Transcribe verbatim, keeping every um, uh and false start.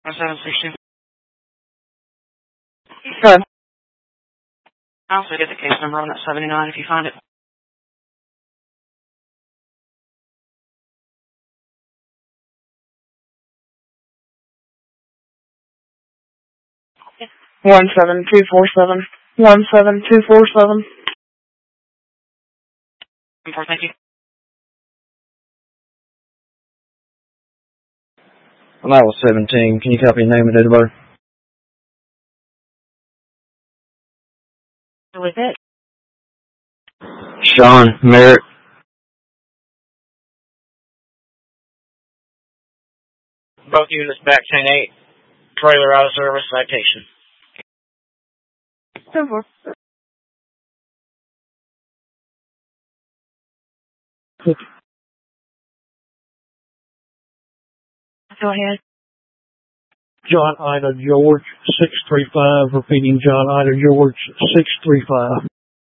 seven six two. Good. I'll also get the case number on that seventy-nine if you find it. One seven two four seven. One seven two four seven. Thank you. Well, that was seventeen. Can you copy the name and date of birth? Who is it? Sean Merritt. Both units back ten eight. Trailer out of service, citation. Over. Go ahead. John Ida George, six three five, repeating John Ida George, six three five.